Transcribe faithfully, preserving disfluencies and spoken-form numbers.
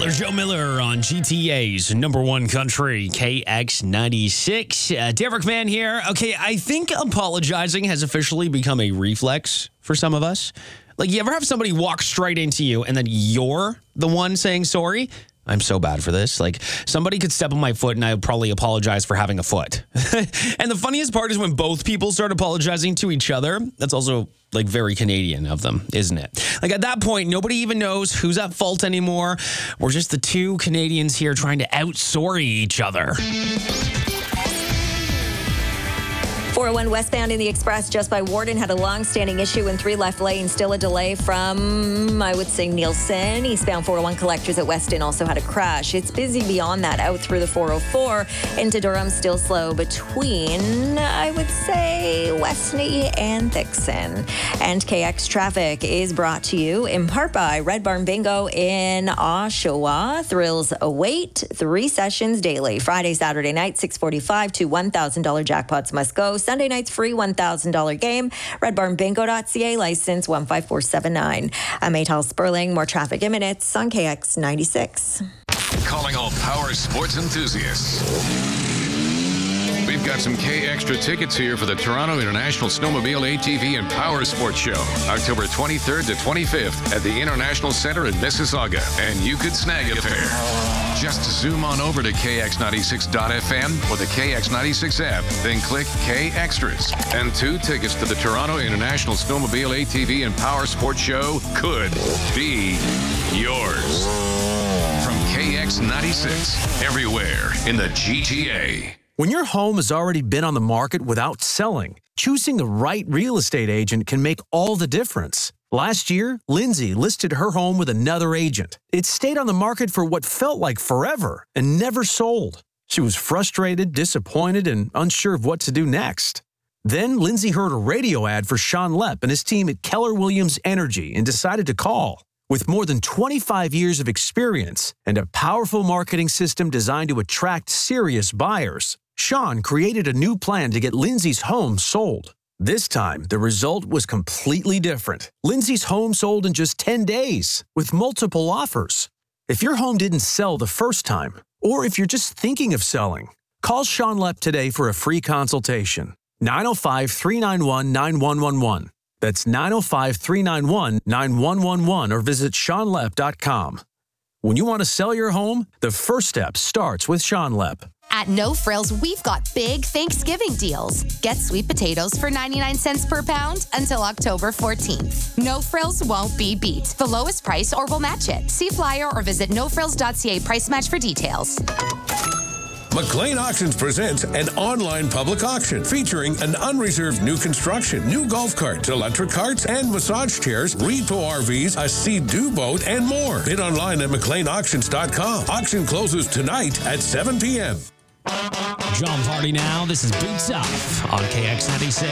Tyler Joe Miller on G T A's number one country, K X ninety-six. Uh, Derek Mann here. Okay, I think apologizing has officially become a reflex for some of us. Like, you ever have somebody walk straight into you and then you're the one saying sorry? I'm so bad for this. Like, somebody could step on my foot and I would probably apologize for having a foot. And the funniest part is when both people start apologizing to each other. That's also, like, very Canadian of them, isn't it? Like, at that point, nobody even knows who's at fault anymore. We're just the two Canadians here trying to out-sorry each other. four oh one westbound in the Express just by Warden had a long-standing issue in three left lanes. Still a delay from, I would say, Nielsen. Eastbound four oh one collectors at Weston also had a crash. It's busy beyond that out through the four oh four into Durham. Still slow between, I would say, Westney and Dixon. And K X Traffic is brought to you in part by Red Barn Bingo in Oshawa. Thrills await. Three sessions daily. Friday, Saturday night, six forty-five to one thousand dollars jackpots must go. Sunday night's free one thousand dollars game. red barn bingo dot c a, license one five four seven nine. I'm Atal Sperling. More traffic in minutes on K X ninety-six. Calling all power sports enthusiasts. We've got some K Extra tickets here for the Toronto International Snowmobile A T V and Power Sports Show, October twenty-third to twenty-fifth at the International Center in Mississauga, and you could snag a pair. Just zoom on over to K X ninety-six dot f m or the K X ninety-six app, then click K Extras, and two tickets to the Toronto International Snowmobile A T V and Power Sports Show could be yours. From K X ninety-six, everywhere in the G T A. When your home has already been on the market without selling, choosing the right real estate agent can make all the difference. Last year, Lindsay listed her home with another agent. It stayed on the market for what felt like forever and never sold. She was frustrated, disappointed, and unsure of what to do next. Then Lindsay heard a radio ad for Sean Lepp and his team at Keller Williams Energy and decided to call. With more than twenty-five years of experience and a powerful marketing system designed to attract serious buyers, Sean created a new plan to get Lindsay's home sold. This time, the result was completely different. Lindsay's home sold in just ten days, with multiple offers. If your home didn't sell the first time, or if you're just thinking of selling, call Sean Lepp today for a free consultation. nine oh five, three nine one, nine one one one. That's nine oh five, three nine one, nine one one one, or visit sean lepp dot com. When you want to sell your home, the first step starts with Sean Lepp. At No Frills, we've got big Thanksgiving deals. Get sweet potatoes for ninety-nine cents per pound until October fourteenth. No Frills won't be beat. The lowest price or we'll match it. See flyer or visit no frills dot c a price match for details. McLean Auctions presents an online public auction featuring an unreserved new construction, new golf carts, electric carts, and massage chairs, Repo R Vs, a Sea-Doo boat, and more. Bid online at mclean auctions dot com. Auction closes tonight at seven p.m. John Party now. This is Boots Off on K X ninety-six.